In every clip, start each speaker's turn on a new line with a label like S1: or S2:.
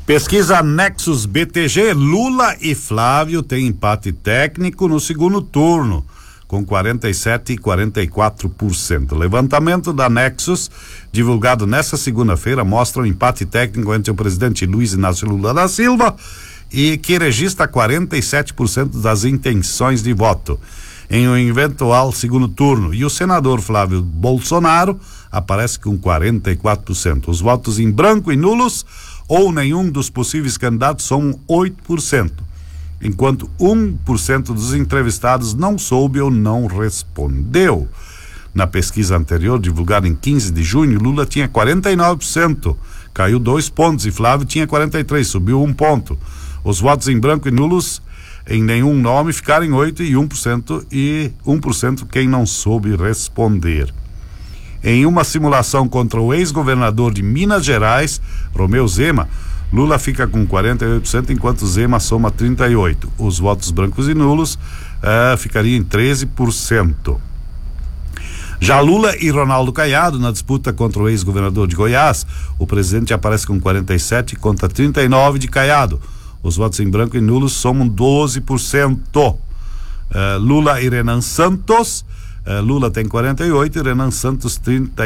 S1: Pesquisa Nexus BTG, Lula e Flávio têm empate técnico no segundo turno, com 47% e 44%. Levantamento da Nexus, divulgado nesta segunda-feira, mostra um empate técnico entre o presidente Luiz Inácio Lula da Silva e que registra 47% das intenções de voto em um eventual segundo turno, e o senador Flávio Bolsonaro aparece com 44%. Os votos em branco e nulos ou nenhum dos possíveis candidatos são 8%, enquanto 1% dos entrevistados não soube ou não respondeu. Na pesquisa anterior, divulgada em 15 de junho, Lula tinha 49%, caiu 2 pontos, e Flávio tinha 43%, subiu 1 ponto. Os votos em branco e nulos em nenhum nome ficaram em 8% e 1% quem não soube responder. Em uma simulação contra o ex-governador de Minas Gerais, Romeu Zema, Lula fica com 48%, enquanto Zema soma 38%. Os votos brancos e nulos ficariam em 13%. Já Lula e Ronaldo Caiado, na disputa contra o ex-governador de Goiás, o presidente aparece com 47% contra 39% de Caiado. Os votos em branco e nulos somam 12%. Lula e Renan Santos, Lula tem 48% e Renan Santos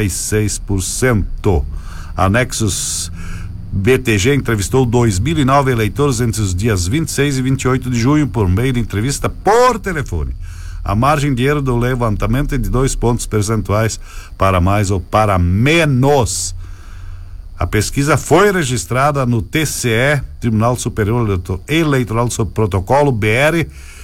S1: 36%. A Nexus BTG entrevistou 2.009 eleitores entre os dias 26 e 28 de junho por meio de entrevista por telefone. A margem de erro do levantamento é de 2 pontos percentuais para mais ou para menos. A pesquisa foi registrada no TCE, Tribunal Superior Eleitoral, sob protocolo BR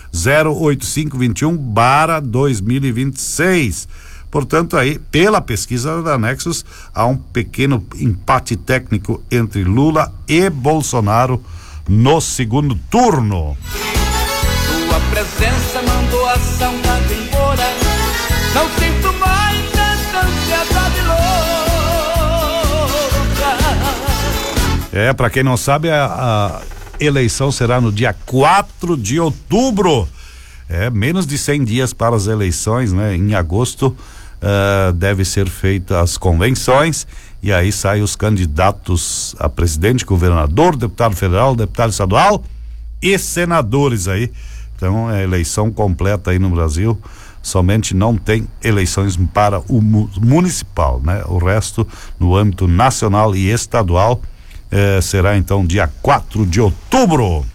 S1: 08521/2026. Portanto, aí, pela pesquisa da Nexus, há um pequeno empate técnico entre Lula e Bolsonaro no segundo turno.
S2: Sua presença mandou a saudade embora. Não sinto mais essa ansiedade louca.
S1: Para quem não sabe, a eleição será no dia 4 de outubro. Menos de 100 dias para as eleições, né? Em agosto deve ser feitas as convenções e aí saem os candidatos a presidente, governador, deputado federal, deputado estadual e senadores aí. Então é eleição completa aí no Brasil. Somente não tem eleições para o municipal, né? O resto no âmbito nacional e estadual será então dia 4 de outubro.